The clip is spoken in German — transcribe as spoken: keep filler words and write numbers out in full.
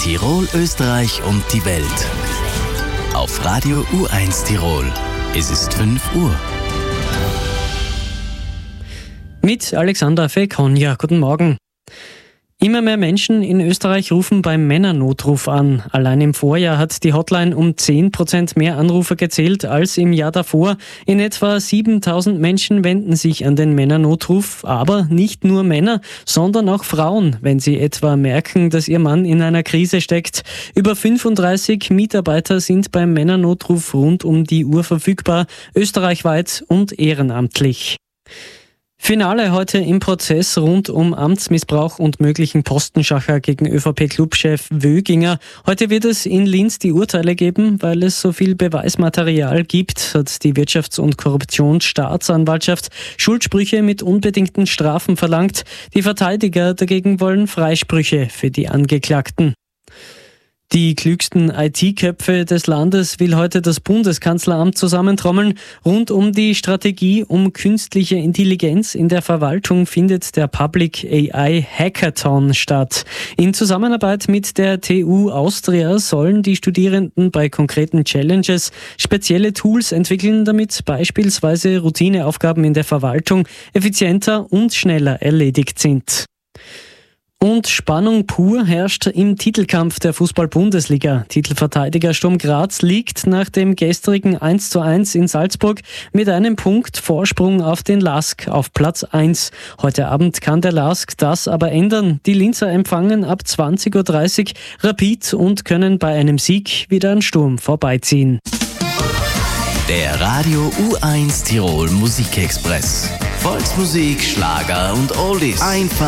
Tirol, Österreich und die Welt. Auf Radio U eins Tirol. Es ist fünf Uhr. Mit Alexander Fekonja. Guten Morgen. Immer mehr Menschen in Österreich rufen beim Männernotruf an. Allein im Vorjahr hat die Hotline um zehn Prozent mehr Anrufer gezählt als im Jahr davor. In etwa siebentausend Menschen wenden sich an den Männernotruf, aber nicht nur Männer, sondern auch Frauen, wenn sie etwa merken, dass ihr Mann in einer Krise steckt. Über fünfunddreißig Mitarbeiter sind beim Männernotruf rund um die Uhr verfügbar, österreichweit und ehrenamtlich. Finale heute im Prozess rund um Amtsmissbrauch und möglichen Postenschacher gegen ÖVP-Clubchef Wöginger. Heute wird es in Linz die Urteile geben, weil es so viel Beweismaterial gibt, hat die Wirtschafts- und Korruptionsstaatsanwaltschaft Schuldsprüche mit unbedingten Strafen verlangt. Die Verteidiger dagegen wollen Freisprüche für die Angeklagten. Die klügsten I T-Köpfe des Landes will heute das Bundeskanzleramt zusammentrommeln. Rund um die Strategie um künstliche Intelligenz in der Verwaltung findet der Public A I Hackathon statt. In Zusammenarbeit mit der T U Austria sollen die Studierenden bei konkreten Challenges spezielle Tools entwickeln, damit beispielsweise Routineaufgaben in der Verwaltung effizienter und schneller erledigt sind. Und Spannung pur herrscht im Titelkampf der Fußball-Bundesliga. Titelverteidiger Sturm Graz liegt nach dem gestrigen eins zu eins in Salzburg mit einem Punkt Vorsprung auf den LASK auf Platz eins. Heute Abend kann der LASK das aber ändern. Die Linzer empfangen ab zwanzig Uhr dreißig Rapid und können bei einem Sieg wieder an Sturm vorbeiziehen. Der Radio U eins Tirol Musikexpress. Volksmusik, Schlager und Oldies. Einfach